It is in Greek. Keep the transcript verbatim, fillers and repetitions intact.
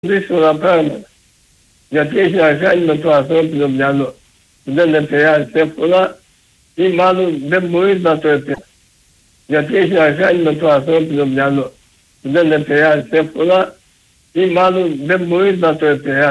δύσκολα πράγματα. Γιατί έχει να κάνει με το ανθρώπινο μυαλό που δεν επηρεάζει εύκολα ή μάλλον δεν μπορεί να το επηρεάσει. Γιατί έχει να κάνει με το ανθρώπινο μυαλό που δεν επηρεάζει εύκολα ή μάλλον δεν μπορεί να το επηρεάσει.